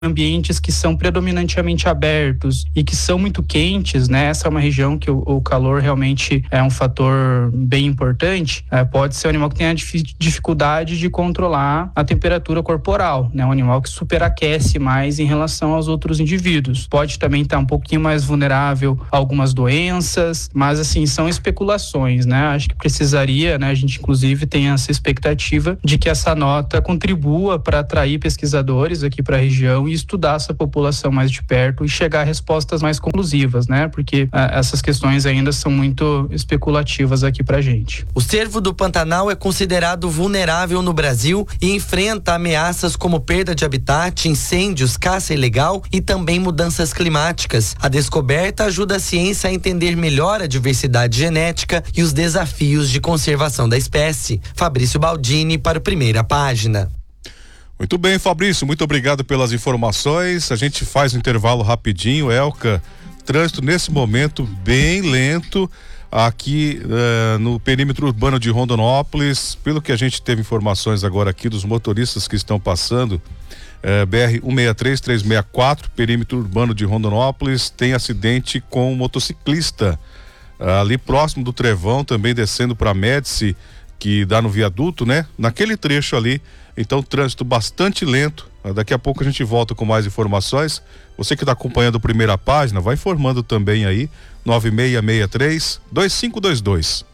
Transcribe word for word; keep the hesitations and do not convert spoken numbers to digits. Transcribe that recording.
ambientes que são predominantemente abertos e que são muito quentes, né? Essa é uma região que o, o calor realmente é um fator bem importante. É, pode ser um animal que tenha dificuldade de controlar a temperatura corporal, né? Um animal que superaquece mais em relação aos outros indivíduos. Pode também estar um pouquinho mais vulnerável a algumas doenças, mas assim, são especulações, né? Acho que precisaria, né? A gente inclusive tem essa expectativa de que essa nota contribua para atrair pesquisadores aqui para a região e estudar essa população mais de perto e chegar a respostas mais conclusivas, né? Porque ah, essas questões ainda são muito especulativas aqui pra gente. O cervo do Pantanal é considerado vulnerável no Brasil e enfrenta ameaças como perda de habitat, incêndios, caça ilegal e também mudanças climáticas. A descoberta ajuda a ciência a entender melhor a diversidade genética e os desafios de conservação da espécie. Fabrício Baldini para o Primeira Página. Muito bem, Fabrício, muito obrigado pelas informações. A gente faz um intervalo rapidinho, Elka. Trânsito nesse momento bem lento aqui uh, no perímetro urbano de Rondonópolis. Pelo que a gente teve informações agora aqui dos motoristas que estão passando, uh, B R cento e sessenta e três, trezentos e sessenta e quatro, perímetro urbano de Rondonópolis, tem acidente com um motociclista uh, ali próximo do Trevão, também descendo para Médici, que dá no viaduto, né? Naquele trecho ali. Então, trânsito bastante lento. Daqui a pouco a gente volta com mais informações. Você que está acompanhando a Primeira Página, vai informando também aí, nove seis seis três, dois cinco dois dois.